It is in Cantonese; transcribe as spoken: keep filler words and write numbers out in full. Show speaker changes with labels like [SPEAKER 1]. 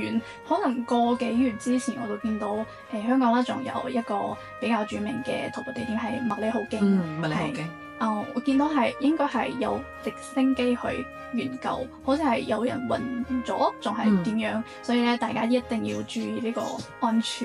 [SPEAKER 1] 遠，可能個幾月之前我就見到誒、呃、香港咧仲有一個比較著名嘅徒步地點係麥理浩徑。
[SPEAKER 2] 嗯，麥理浩徑。
[SPEAKER 1] 啊、呃，我見到係應該係有直升機去研究，好似係有人暈咗，仲係點樣？
[SPEAKER 2] 嗯、
[SPEAKER 1] 所以咧，大家一定要注意呢個安全。